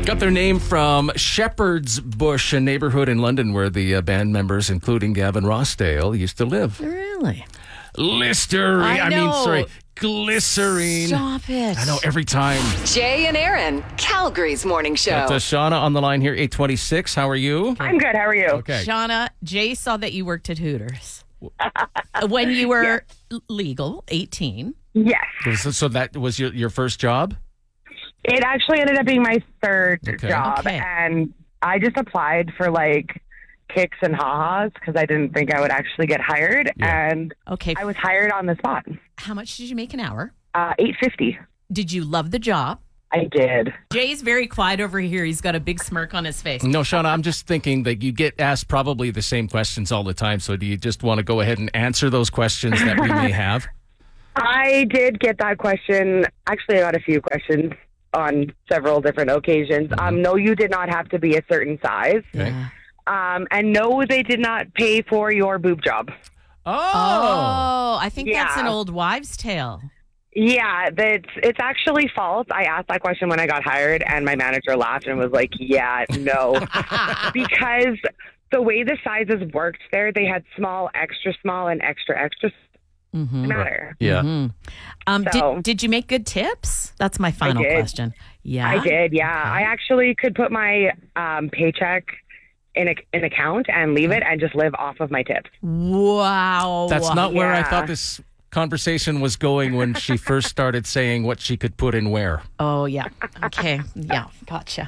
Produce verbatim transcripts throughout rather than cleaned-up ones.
Got their name from Shepherd's Bush, a neighborhood in London where the uh, band members, including Gavin Rossdale, used to live. Really? Listerine. I I, mean, know. sorry, glycerine. Stop it. I know every time. Jay and Aaron, Calgary's morning show. Got uh, Shauna on the line here, eight twenty-six. How are you? I'm good. How are you? Okay. Shauna, Jay saw that you worked at Hooters when you were l- legal, eighteen. Yes. So, so that was your, your first job? It actually ended up being my third Okay. job. Okay. And I just applied for like kicks and ha-has because I didn't think I would actually get hired. Yeah. And Okay. I was hired on the spot. How much did you make an hour? Uh, eight fifty. Did you love the job? I did. Jay's very quiet over here. He's got a big smirk on his face. No, Shauna, I'm just thinking that you get asked probably the same questions all the time. So do you just want to go ahead and answer those questions that we may have? I did get that question. Actually, I got a few questions on several different occasions. Mm-hmm. Um, no, you did not have to be a certain size. Okay. Yeah. Um, and no, they did not pay for your boob job. Oh. Oh, I think that's Yeah. an old wives' tale. Yeah, that's it's actually false. I asked that question when I got hired, and my manager laughed and was like, "Yeah, no," because the way the sizes worked there, they had small, extra small, and extra extra. Mm-hmm. Matter. Yeah. Mm-hmm. Um, So- did, did you make good tips? That's my final did. question. Yeah. I did. Yeah, I actually could put my um, paycheck in a, an account and leave it and just live off of my tips. Wow. That's not where I Yeah. thought this conversation was going when she first started saying what she could put in where. Oh, yeah. Okay. Yeah. Gotcha.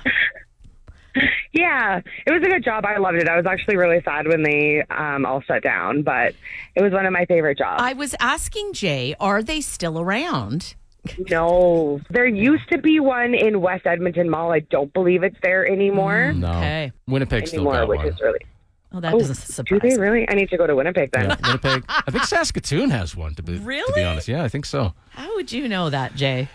Yeah, it was a good job. I loved it. I was actually really sad when they um, all shut down, but it was one of my favorite jobs. I was asking Jay, are they still around? No, there used to be one in West Edmonton Mall. I don't believe it's there anymore. No. Okay. Winnipeg still anymore, got which one. is really. Oh, that Oh, doesn't do surprise they me. really? I need to go to Winnipeg then. Yeah, Winnipeg. I think Saskatoon has one, to be, to be Really? honest. Yeah, I think so. How would you know that, Jay?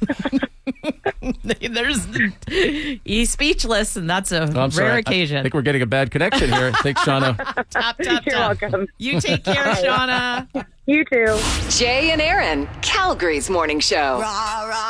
There's he's speechless, and that's a Oh, I'm sorry. rare I- occasion. I think we're getting a bad connection here. Thanks, Shauna. Tap, tap, You're tap. welcome. You take care, Shauna. You too. Jay and Aaron, Calgary's morning show.